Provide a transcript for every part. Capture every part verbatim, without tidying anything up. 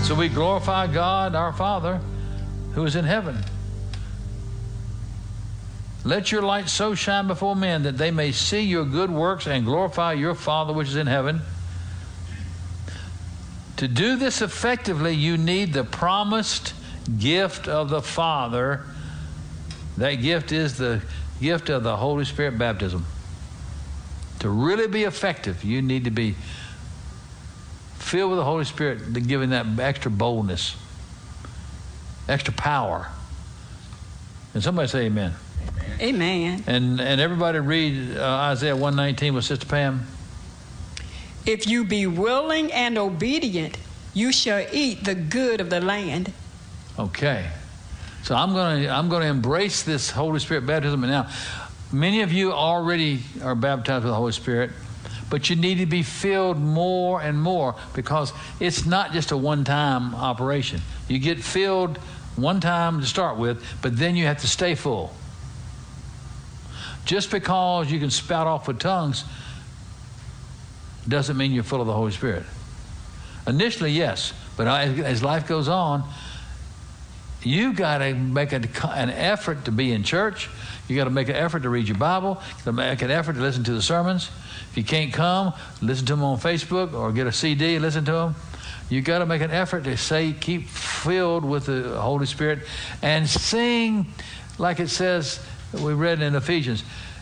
So we glorify God, our Father, who is in heaven. Let your light so shine before men that they may see your good works and glorify your Father which is in heaven. To do this effectively, you need the promised gift of the Father. That gift is the gift of the Holy Spirit baptism. To really be effective, you need to be filled with the Holy Spirit, giving that extra boldness, extra power. And somebody say amen. Amen. And and everybody read uh, Isaiah one nineteen with Sister Pam. If you be willing and obedient, you shall eat the good of the land. Okay. So I'm going to I'm going to embrace this Holy Spirit baptism. And now, many of you already are baptized with the Holy Spirit, but you need to be filled more and more, because it's not just a one-time operation. You get filled one time to start with, but then you have to stay full. Just because you can spout off with tongues doesn't mean you're full of the Holy Spirit. Initially, yes, but as life goes on, you've got to make a, an effort to be in church. You got to make an effort to read your Bible. You got to make an effort to listen to the sermons. If you can't come, listen to them on Facebook or get a C D and listen to them. You got to make an effort to say, keep filled with the Holy Spirit and sing, like it says, we read in Ephesians.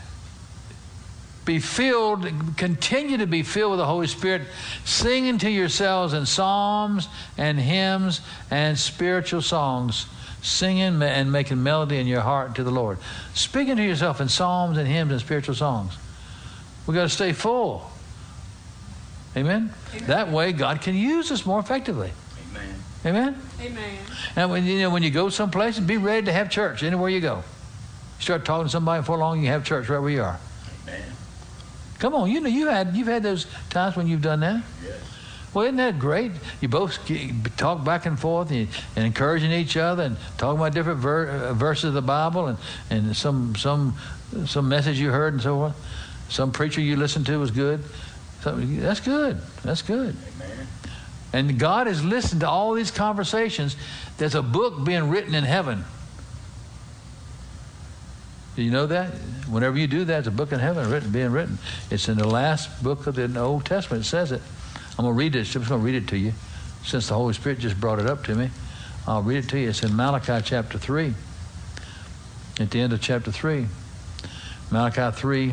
Be filled, continue to be filled with the Holy Spirit, singing to yourselves in psalms and hymns and spiritual songs, singing and making melody in your heart to the Lord. Speaking to yourself in psalms and hymns and spiritual songs. We've got to stay full. Amen? Amen? That way God can use us more effectively. Amen. Amen? Amen. And when you know when you go someplace, be ready to have church anywhere you go. You start talking to somebody before long, you have church right where you are. Amen. Come on, you know you had you've had those times when you've done that. Yes. Well, isn't that great? You both talk back and forth and, and encouraging each other and talking about different ver- verses of the Bible and, and some some some message you heard and so on. Some preacher you listened to was good. So that's good. That's good. Amen. And God has listened to all these conversations. There's a book being written in heaven. Do you know that? Whenever you do that, there's a book in heaven written, being written. It's in the last book of the Old Testament. It says it. I'm going to read it. I'm just going to read it to you. Since the Holy Spirit just brought it up to me, I'll read it to you. It's in Malachi chapter three. At the end of chapter three. Malachi three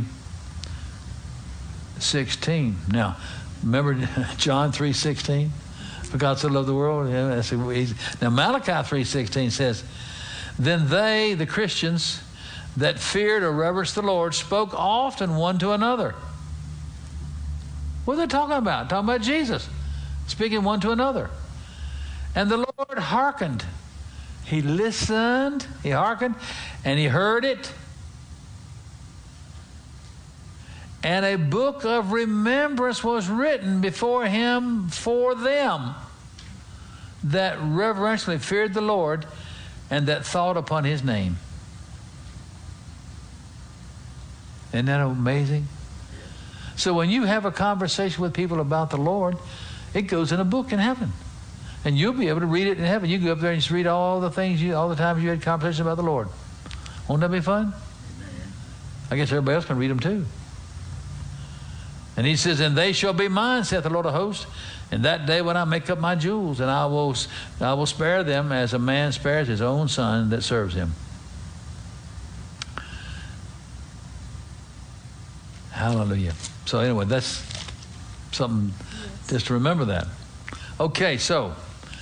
sixteen. Now, remember John three sixteen? For God so loved the world. Yeah, that's easy. Now, Malachi three sixteen says, then they, the Christians, that feared or reverenced the Lord, spoke often one to another. What are they talking about? Talking about Jesus, speaking one to another. And the Lord hearkened. He listened, he hearkened, and he heard it. And a book of remembrance was written before him for them that reverentially feared the Lord and that thought upon his name. Isn't that amazing? So when you have a conversation with people about the Lord, it goes in a book in heaven. And you'll be able to read it in heaven. You go up there and just read all the things, you, all the times you had conversations about the Lord. Won't that be fun? Amen. I guess everybody else can read them too. And he says, and they shall be mine, saith the Lord of hosts, in that day when I make up my jewels, and I will, I will spare them as a man spares his own son that serves him. Hallelujah. So anyway, that's something yes. just to remember that. Okay, so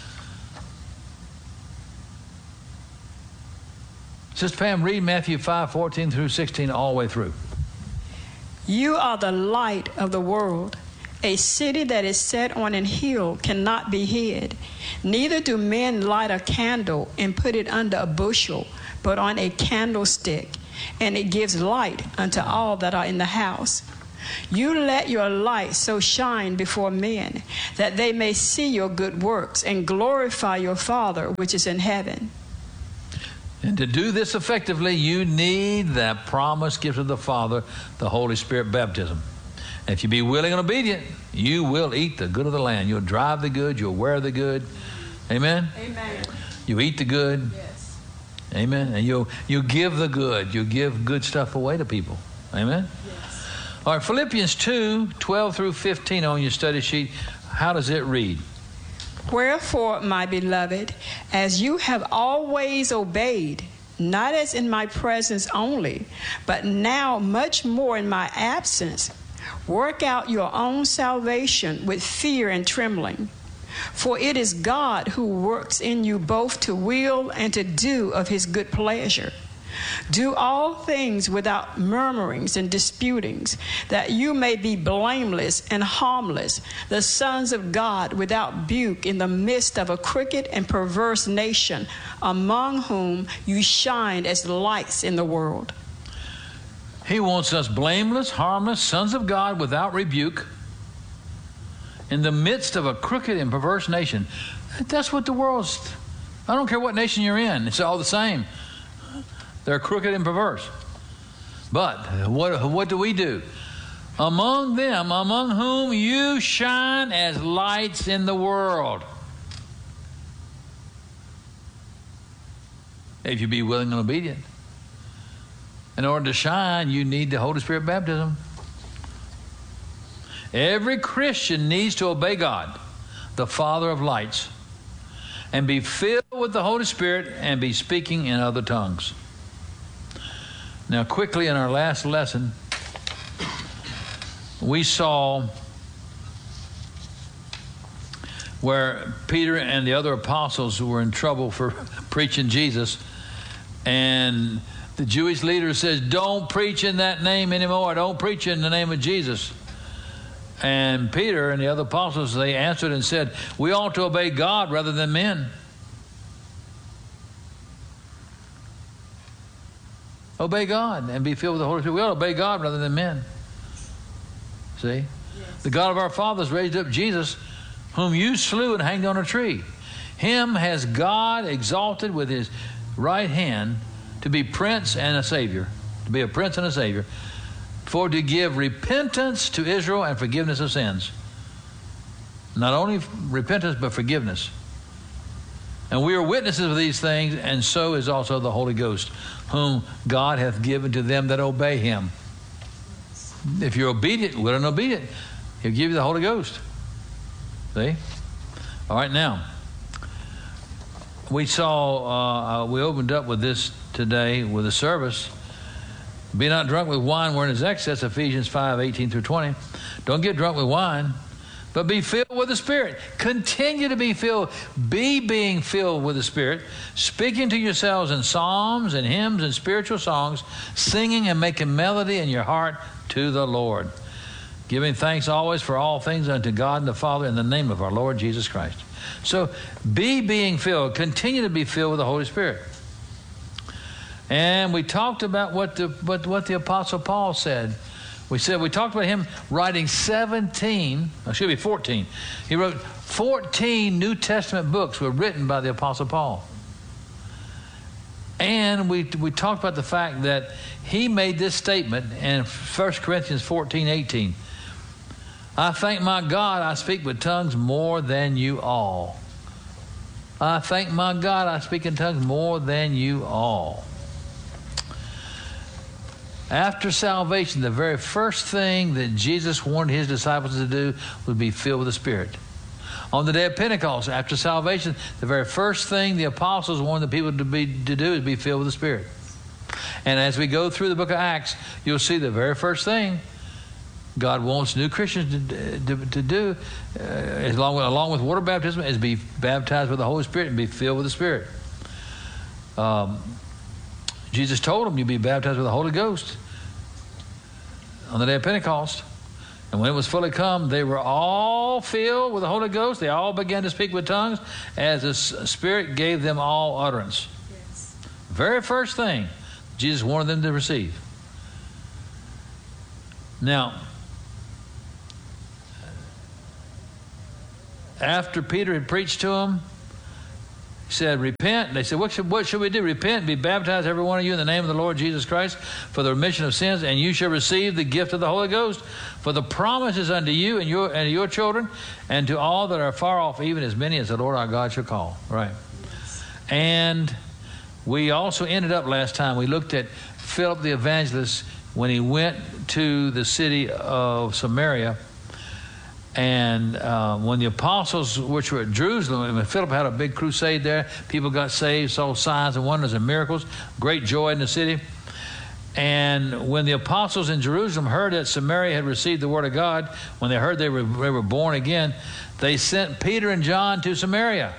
Sister Pam, read Matthew five, fourteen through sixteen all the way through. You are the light of the world. A city that is set on an hill cannot be hid. Neither do men light a candle and put it under a bushel, but on a candlestick, and it gives light unto all that are in the house. You let your light so shine before men, that they may see your good works and glorify your Father which is in heaven. And to do this effectively, you need that promised gift of the Father, the Holy Spirit baptism. And if you be willing and obedient, you will eat the good of the land. You'll drive the good, you'll wear the good, Amen? Amen. You eat the good. Yes. Amen. And you you give the good. You give good stuff away to people. Amen? Yes. All right, Philippians two, twelve through fifteen on your study sheet. How does it read? Wherefore, my beloved, as you have always obeyed, not as in my presence only, but now much more in my absence, work out your own salvation with fear and trembling. For it is God who works in you both to will and to do of his good pleasure. Do all things without murmurings and disputings, that you may be blameless and harmless, the sons of God without rebuke in the midst of a crooked and perverse nation, among whom you shine as lights in the world. He wants us blameless, harmless, sons of God without rebuke in the midst of a crooked and perverse nation. That's what the world's, I don't care what nation you're in, it's all the same. They're crooked and perverse. But what, what do we do? Among them, among whom you shine as lights in the world. If you be willing and obedient. In order to shine, you need the Holy Spirit baptism. Every Christian needs to obey God, the Father of lights, and be filled with the Holy Spirit and be speaking in other tongues. Now, quickly, in our last lesson, we saw where Peter and the other apostles were in trouble for preaching Jesus, and the Jewish leader says, don't preach in that name anymore. Don't preach in the name of Jesus. And Peter and the other apostles, they answered and said, we ought to obey God rather than men. Obey God and be filled with the Holy Spirit. We ought to obey God rather than men. See? Yes. The God of our fathers raised up Jesus, whom you slew and hanged on a tree. Him has God exalted with his right hand to be prince and a savior, to be a prince and a savior, for to give repentance to Israel and forgiveness of sins. Not only repentance, but forgiveness. And we are witnesses of these things, and so is also the Holy Ghost, whom God hath given to them that obey him. If you're obedient, willing and obedient, he'll give you the Holy Ghost. See? All right, now, we saw, uh, we opened up with this today with a service. Be not drunk with wine wherein is excess, Ephesians five, eighteen through twenty. Don't get drunk with wine, but be filled with the Spirit. Continue to be filled. Be being filled with the Spirit, speaking to yourselves in psalms and hymns and spiritual songs, singing and making melody in your heart to the Lord, giving thanks always for all things unto God and the Father in the name of our Lord Jesus Christ. So be being filled. Continue to be filled with the Holy Spirit. And we talked about what the, what, what the Apostle Paul said. We said, we talked about him writing seventeen, excuse me, fourteen. He wrote fourteen New Testament books were written by the Apostle Paul. And we we talked about the fact that he made this statement in First Corinthians fourteen, eighteen. I thank my God I speak with tongues more than you all. I thank my God I speak in tongues more than you all. After salvation, the very first thing that Jesus wanted his disciples to do was be filled with the Spirit. On the day of Pentecost, after salvation, the very first thing the apostles wanted the people to be to do is be filled with the Spirit. And as we go through the book of Acts, you'll see the very first thing God wants new Christians to, to, to do, uh, along, with, along with water baptism, is be baptized with the Holy Spirit and be filled with the Spirit. Um, Jesus told them, you'll be baptized with the Holy Ghost on the day of Pentecost. And when it was fully come, they were all filled with the Holy Ghost. They all began to speak with tongues as the Spirit gave them all utterance. Yes. Very first thing Jesus wanted them to receive. Now, after Peter had preached to them, said, repent. They said, what should, what should we do? Repent, be baptized, every one of you, in the name of the Lord Jesus Christ for the remission of sins, and you shall receive the gift of the Holy Ghost. For the promise is unto you and your, and your children, and to all that are far off, even as many as the Lord our God shall call. Right. And we also ended up last time, we looked at Philip the evangelist when he went to the city of Samaria. And uh, when the apostles, which were at Jerusalem, when Philip had a big crusade there, people got saved, saw signs and wonders and miracles, great joy in the city. And when the apostles in Jerusalem heard that Samaria had received the word of God, when they heard they were, they were born again, they sent Peter and John to Samaria,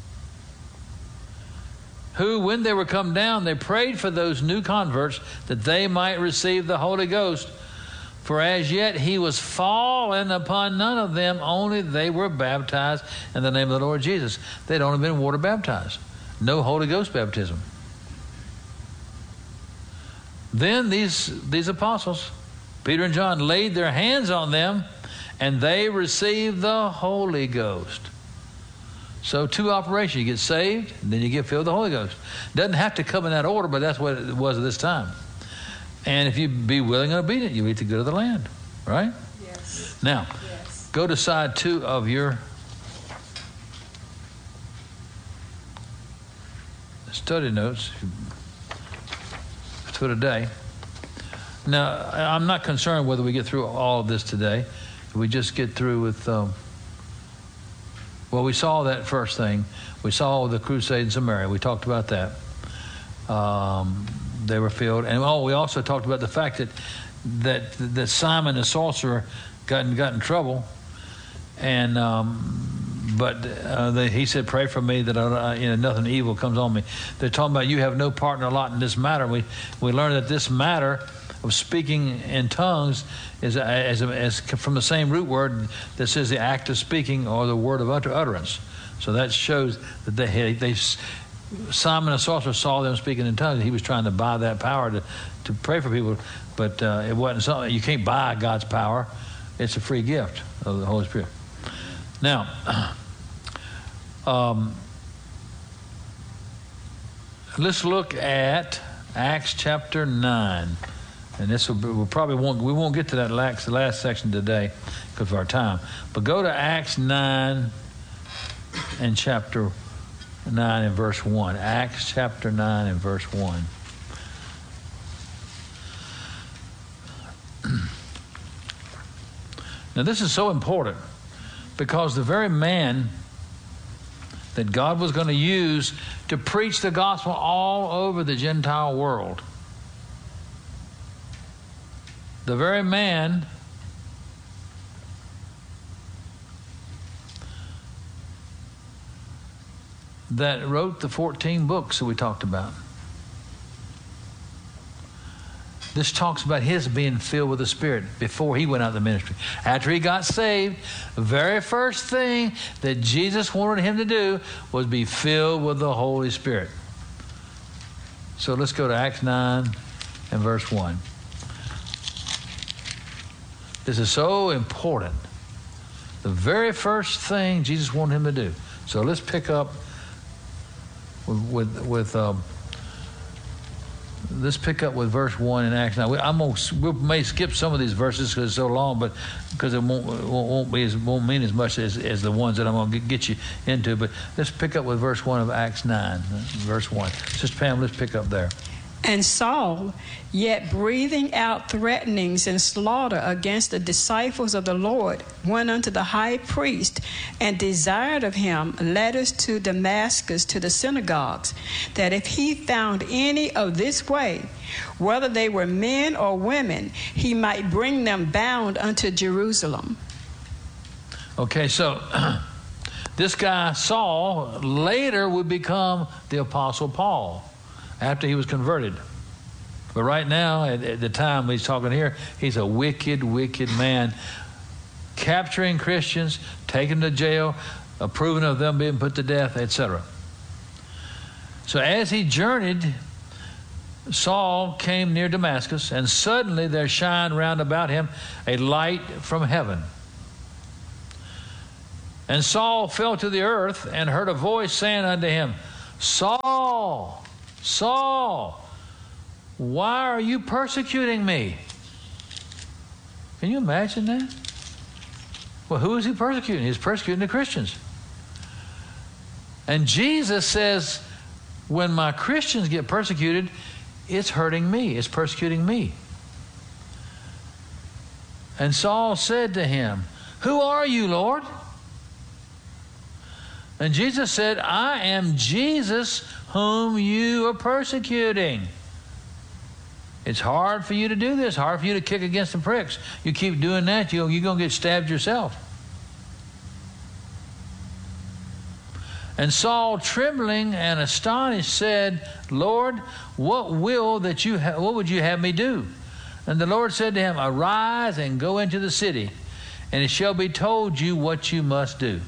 who, when they were come down, they prayed for those new converts that they might receive the Holy Ghost. For as yet he was fallen upon none of them, only they were baptized in the name of the Lord Jesus. They'd only been water baptized, no Holy Ghost baptism. Then these, these apostles, Peter and John, laid their hands on them, and they received the Holy Ghost. So two operations. You get saved, and then you get filled with the Holy Ghost. Doesn't have to come in that order, but that's what it was at this time. And if you be willing and obedient, you eat the good of the land. Right? Yes. Now, yes. Go to side two of your study notes for today. Now, I'm not concerned whether we get through all of this today. If we just get through with... Um, Well, we saw that first thing. We saw the crusade in Samaria. We talked about that. Um, they were filled. And oh, we also talked about the fact that that, that Simon the sorcerer got in, got in trouble. And um, but uh, they, he said, pray for me that I, you know, nothing evil comes on me. They're talking about you have no part nor lot in this matter. We we learned that this matter of speaking in tongues is as, as from the same root word that says the act of speaking or the word of utter, utterance. So that shows that they, they Simon the sorcerer saw them speaking in tongues. He was trying to buy that power to, to pray for people, but uh, it wasn't something you can't buy God's power. It's a free gift of the Holy Spirit. Now, um, let's look at Acts chapter nine. And this will be, we'll probably won't we won't get to that last, last section today because of our time. But go to Acts nine and chapter nine and verse one. Acts chapter nine and verse one. Now this is so important because the very man that God was going to use to preach the gospel all over the Gentile world, the very man that wrote the fourteen books that we talked about. This talks about his being filled with the Spirit before he went out of the ministry. After he got saved, the very first thing that Jesus wanted him to do was be filled with the Holy Spirit. So let's go to Acts nine and verse one. This is so important. The very first thing Jesus wanted him to do. So let's pick up with with, with um, let's pick up with verse one in Acts nine. We, I'm gonna, we may skip some of these verses because it's so long, but because it won't won't, won't be as won't mean as much as, as the ones that I'm going to get you into. But let's pick up with verse one of Acts nine. Verse one. Sister Pam, let's pick up there. And Saul, yet breathing out threatenings and slaughter against the disciples of the Lord, went unto the high priest and desired of him letters to Damascus to the synagogues, that if he found any of this way, whether they were men or women, he might bring them bound unto Jerusalem. Okay, so this guy Saul later would become the Apostle Paul after he was converted. But right now, at, at the time he's talking here, he's a wicked, wicked man, capturing Christians, taking them to jail, approving of them being put to death, et cetera. So as he journeyed, Saul came near Damascus, and suddenly there shined round about him a light from heaven. And Saul fell to the earth and heard a voice saying unto him, Saul, Saul, why are you persecuting me? Can you imagine that? Well, who is he persecuting? He's persecuting the Christians. And Jesus says, when my Christians get persecuted, it's hurting me. It's persecuting me. And Saul said to him, who are you, Lord? And Jesus said, I am Jesus whom you are persecuting. It's hard for you to do this, hard for you to kick against the pricks. You keep doing that, you're going to get stabbed yourself. And Saul, trembling and astonished, said, Lord, what will that you ha- what would you have me do? And the Lord said to him, arise and go into the city, and it shall be told you what you must do.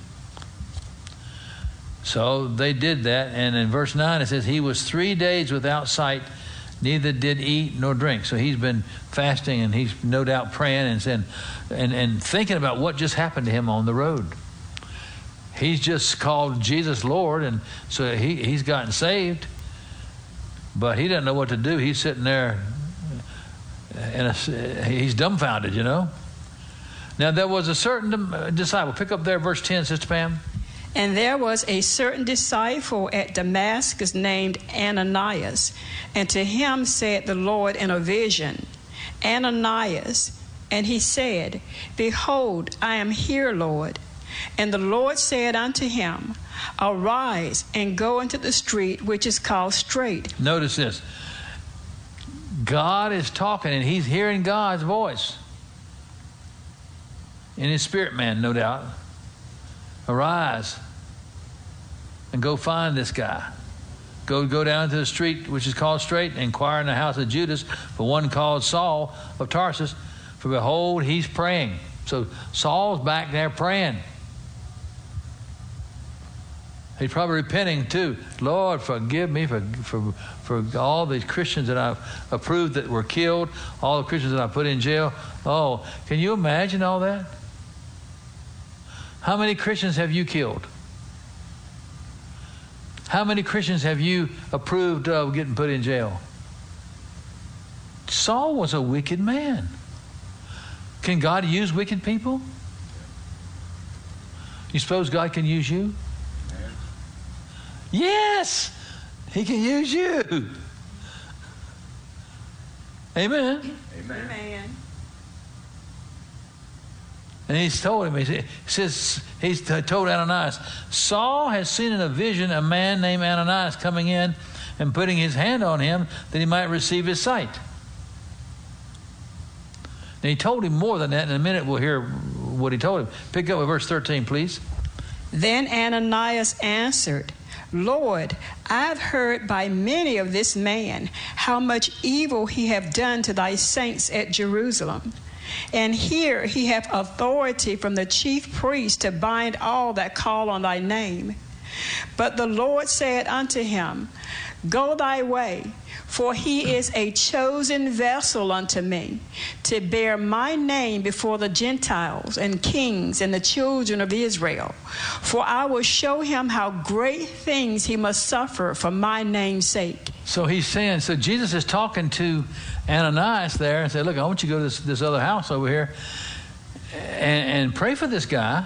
So they did that, and in verse nine it says, he was three days without sight, neither did eat nor drink. So he's been fasting, and he's no doubt praying and saying, and, and thinking about what just happened to him on the road. He's just called Jesus Lord, and so he, he's gotten saved, but he doesn't know what to do. He's sitting there, and he's dumbfounded, you know. Now there was a certain disciple. Pick up there, verse ten, Sister Pam. And there was a certain disciple at Damascus named Ananias, and to him said the Lord in a vision, Ananias. And he said, behold, I am here, Lord. And the Lord said unto him, arise and go into the street which is called Straight. Notice this. God is talking, and he's hearing God's voice in his spirit man, no doubt. Arise and go find this guy. Go go down to the street which is called Straight, and inquire in the house of Judas for one called Saul of Tarsus. For behold, he's praying. So Saul's back there praying. He's probably repenting too. Lord, forgive me for, for, for all the Christians that I've approved that were killed, all the Christians that I put in jail. Oh, can you imagine all that? How many Christians have you killed? How many Christians have you approved of getting put in jail? Saul was a wicked man. Can God use wicked people? You suppose God can use you? Yes, he can use you. Amen. Amen. Amen. And he's told him, he says, he's told Ananias, Saul has seen in a vision a man named Ananias coming in and putting his hand on him that he might receive his sight. And he told him more than that. In a minute we'll hear what he told him. Pick up with verse thirteen, please. Then Ananias answered, Lord, I've heard by many of this man how much evil he hath done to thy saints at Jerusalem. And here he hath authority from the chief priest to bind all that call on thy name. But the Lord said unto him, Go thy way, for he is a chosen vessel unto me, to bear my name before the Gentiles and kings and the children of Israel. For I will show him how great things he must suffer for my name's sake. So he's saying, so Jesus is talking to Ananias there and said, look, I want you to go to this, this other house over here and, and pray for this guy,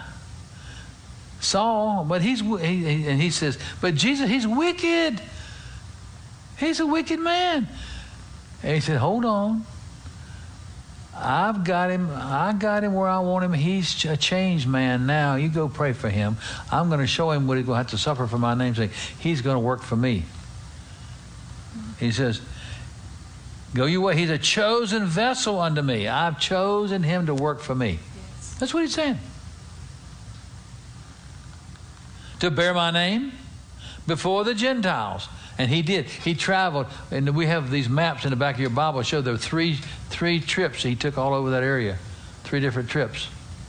Saul. But he's, he, and he says, but Jesus, he's wicked. He's a wicked man. And he said, hold on. I've got him. I got him where I want him. He's a changed man now. You go pray for him. I'm going to show him what he's going to have to suffer for my name's sake. He's going to work for me. He says, go your way. He's a chosen vessel unto me. I've chosen him to work for me. Yes. That's what he's saying. To bear my name before the Gentiles. And he did. He traveled, and we have these maps in the back of your Bible that show there were three, three trips he took all over that area. Three different trips.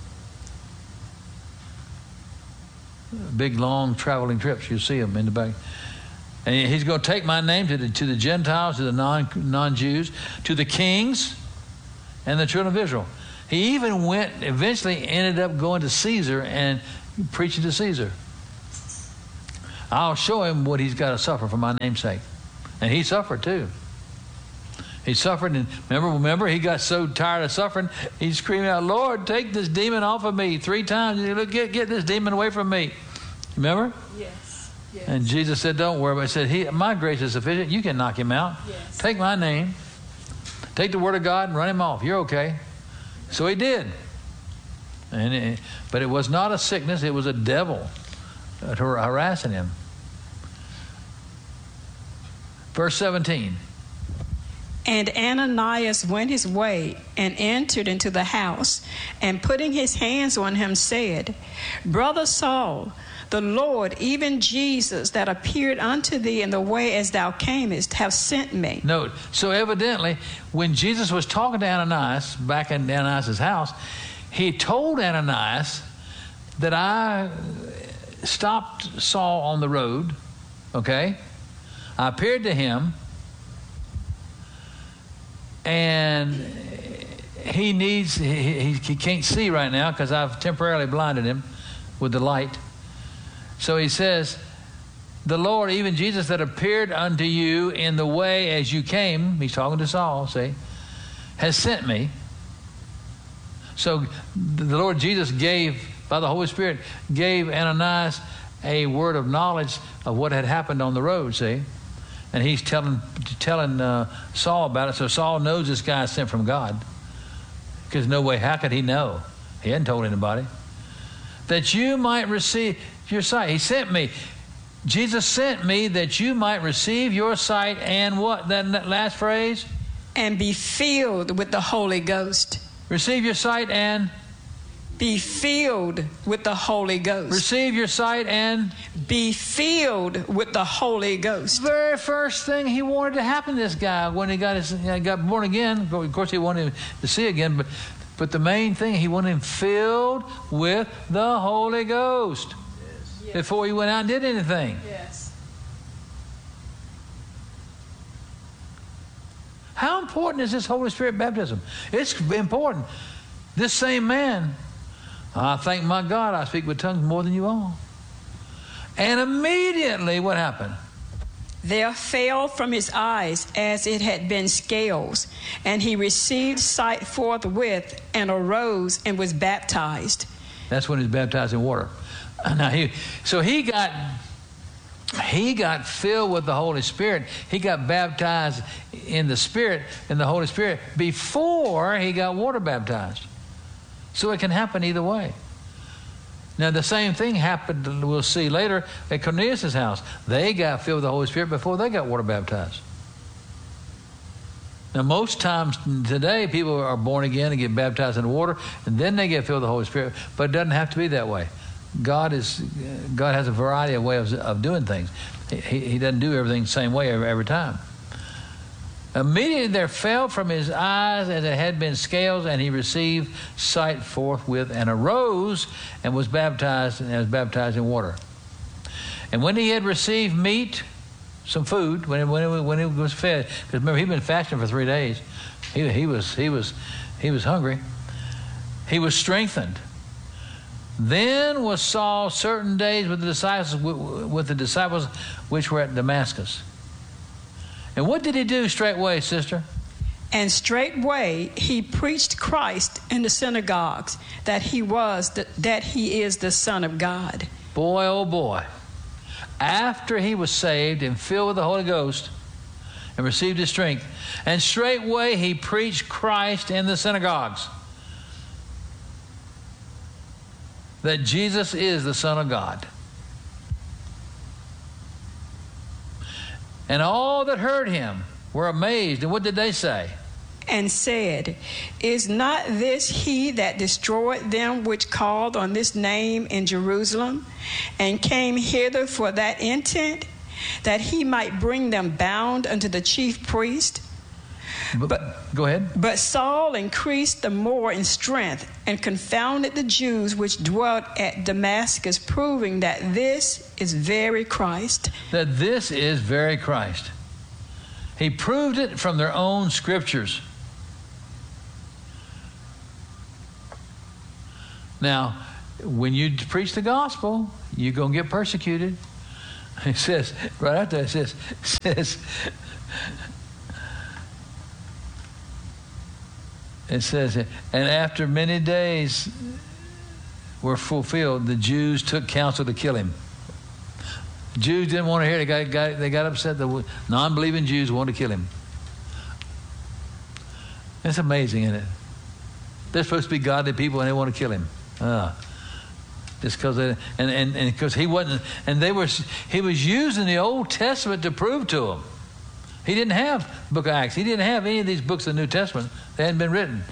Big, long traveling trips. You see them in the back. And he's going to take my name to the, to the Gentiles, to the non, non-Jews, to the kings, and the children of Israel. He even went, eventually ended up going to Caesar and preaching to Caesar. I'll show him what he's got to suffer for my name's sake. And he suffered too. He suffered, and remember, remember, he got so tired of suffering, he's screaming out, Lord, take this demon off of me. Three times, look, get, get this demon away from me. Remember? Yes. Yes. And Jesus said, don't worry about it. He said, he, my grace is sufficient. You can knock him out. Yes. Take my name. Take the word of God and run him off. You're okay. So he did. And it, but it was not a sickness. It was a devil harassing him. Verse seventeen. And Ananias went his way and entered into the house, and putting his hands on him said, Brother Saul, the Lord, even Jesus, that appeared unto thee in the way as thou camest, have sent me. Note, so evidently, when Jesus was talking to Ananias back in Ananias' house, he told Ananias that I stopped Saul on the road, okay? I appeared to him, and he needs, he, he can't see right now because I've temporarily blinded him with the light. So he says, the Lord, even Jesus that appeared unto you in the way as you came, he's talking to Saul, see, has sent me. So the Lord Jesus gave, by the Holy Spirit, gave Ananias a word of knowledge of what had happened on the road, see. And he's telling telling uh, Saul about it. So Saul knows this guy is sent from God. Because no way, how could he know? He hadn't told anybody. That you might receive your sight. He sent me. Jesus sent me that you might receive your sight and what? That, that last phrase? And be filled with the Holy Ghost. Receive your sight and? Be filled with the Holy Ghost. Receive your sight and? Be filled with the Holy Ghost. Very first thing he wanted to happen to this guy when he got his, he got born again. Of course, he wanted him to see again, but but the main thing, he wanted him filled with the Holy Ghost yes. before he went out and did anything. Yes. How important is this Holy Spirit baptism? It's important. This same man, I thank my God I speak with tongues more than you all. And immediately what happened? There fell from his eyes as it had been scales, and he received sight forthwith and arose and was baptized. That's when he was baptized in water. Now he, so he got he got filled with the Holy Spirit. He got baptized in the Spirit, in the Holy Spirit, before he got water baptized. So it can happen either way. Now, the same thing happened, we'll see later, at Cornelius' house. They got filled with the Holy Spirit before they got water baptized. Now, most times today, people are born again and get baptized in the water, and then they get filled with the Holy Spirit. But it doesn't have to be that way. God is God has a variety of ways of doing things. He, he doesn't do everything the same way every, every time. Immediately there fell from his eyes as it had been scales, and he received sight forthwith, and arose and was baptized, and was baptized in water. And when he had received meat, some food, when he, when he, when he was fed, because remember he'd been fasting for three days, he, he was he was he was hungry. He was strengthened. Then was Saul certain days with the disciples with the disciples which were at Damascus. And what did he do straightway, sister? And straightway he preached Christ in the synagogues, that he was the, that he is the Son of God. Boy, oh boy. After he was saved and filled with the Holy Ghost and received his strength, and straightway he preached Christ in the synagogues, that Jesus is the Son of God. And all that heard him were amazed. And what did they say? And said, Is not this he that destroyed them which called on this name in Jerusalem, and came hither for that intent, that he might bring them bound unto the chief priest? But, But go ahead. But Saul increased the more in strength, and confounded the Jews which dwelt at Damascus, proving that this is very Christ. That this is very Christ. He proved it from their own scriptures. Now, when you preach the gospel, you're going to get persecuted. He says, right after it says, says, it says, and after many days were fulfilled, the Jews took counsel to kill him. Jews didn't want to hear it. They got, got, they got upset. The non-believing Jews wanted to kill him. It's amazing, isn't it? They're supposed to be godly people, and they want to kill him. Uh, just because and and and because he wasn't, and they were. He was using the Old Testament to prove to them. He didn't have the Book of Acts. He didn't have any of these books of the New Testament. They hadn't been written.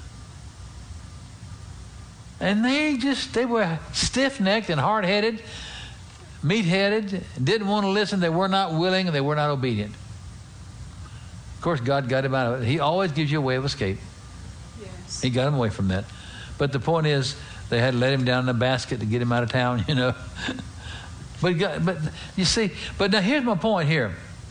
And they just they were stiff-necked and hard-headed, meat-headed, didn't want to listen. They were not willing, and they were not obedient. Of course, God got him out of it. He always gives you a way of escape. Yes. He got him away from that. But the point is, they had to let him down in a basket to get him out of town, you know. but, God, but you see, but now here's my point here.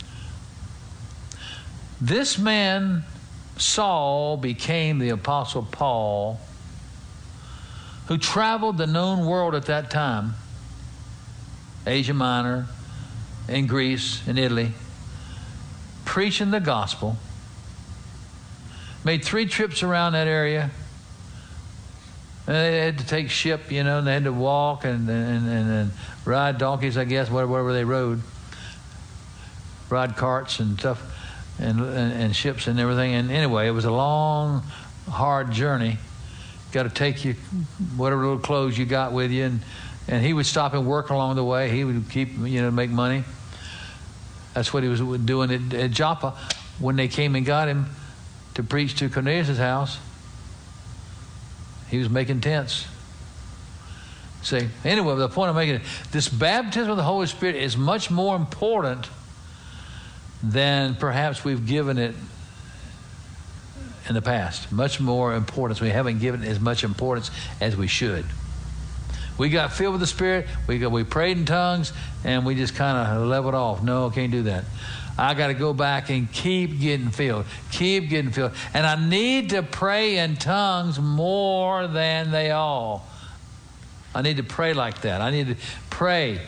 This man, Saul, became the Apostle Paul, who traveled the known world at that time, Asia Minor, in Greece, in Italy, preaching the gospel. Made three trips around that area. And they had to take ship, you know, and they had to walk and and, and, and ride donkeys, I guess, whatever they rode. Ride carts and stuff, and, and and ships and everything. And anyway, it was a long, hard journey. Got to take you whatever little clothes you got with you, and and he would stop and work along the way. He would keep, you know, make money. That's what he was doing at, at Joppa when they came and got him to preach to Cornelius' house. He was making tents. See, anyway, the point I'm making, this baptism of the Holy Spirit is much more important than perhaps we've given it in the past. Much more importance. We haven't given it as much importance as we should. We got filled with the Spirit, we got, we prayed in tongues, and we just kind of leveled off. No, can't do that. I got to go back and keep getting filled, keep getting filled. And I need to pray in tongues more than they all. I need to pray like that. I need to pray.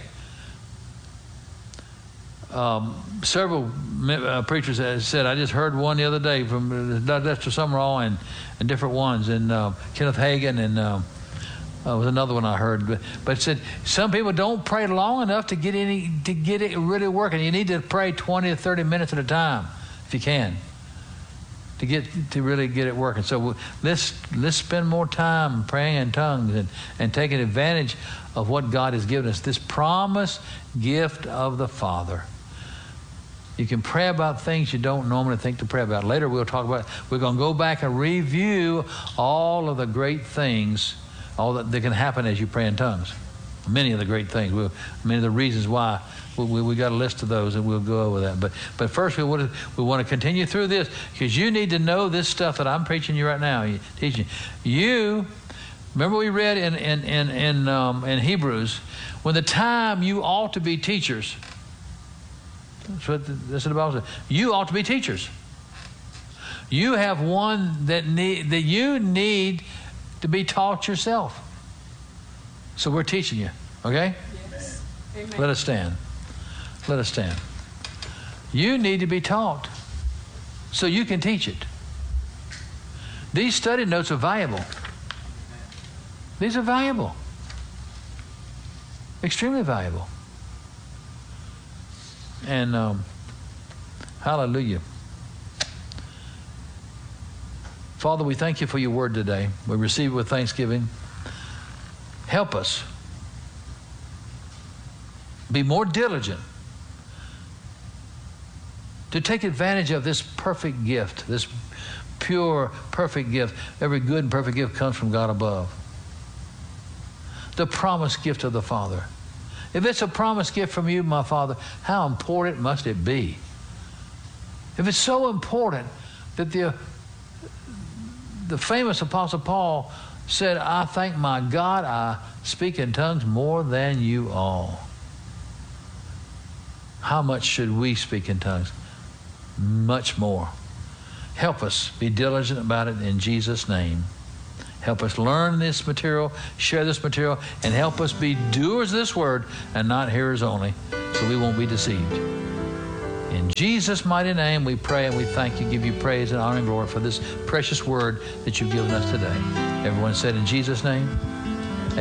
Um, several uh, preachers have said, I just heard one the other day from Doctor Summerall and, and different ones, and uh, Kenneth Hagin, and uh, uh, was another one I heard. But, but it said some people don't pray long enough to get any to get it really working. You need to pray twenty to thirty minutes at a time, if you can, to get to really get it working. So let's let's spend more time praying in tongues and, and taking advantage of what God has given us, this promised gift of the Father. You can pray about things you don't normally think to pray about. Later we'll talk about, we're going to go back and review all of the great things, all that, that can happen as you pray in tongues. Many of the great things, we'll, many of the reasons why. We, we, we got a list of those, and we'll go over that. But but first we want to we want to continue through this, because you need to know this stuff that I'm preaching you right now, teaching you. Remember we read in in in in, um, in Hebrews, when the time you ought to be teachers. That's what the, that's what the Bible says. You ought to be teachers. You have one that need that you need to be taught yourself. So we're teaching you, okay? Yes. Amen. Let us stand. Let us stand. You need to be taught so you can teach it. These study notes are valuable. These are valuable. Extremely valuable. And um, hallelujah. Father, we thank you for your word today. We receive it with thanksgiving. Help us be more diligent to take advantage of this perfect gift, this pure, perfect gift. Every good and perfect gift comes from God above. The promised gift of the Father. If it's a promised gift from you, my Father, how important must it be? If it's so important that the, the famous Apostle Paul said, I thank my God I speak in tongues more than you all. How much should we speak in tongues? Much more. Help us be diligent about it in Jesus' name. Help us learn this material, share this material, and help us be doers of this word and not hearers only, so we won't be deceived. In Jesus' mighty name we pray and we thank you, give you praise and honor and glory for this precious word that you've given us today. Everyone said in Jesus' name.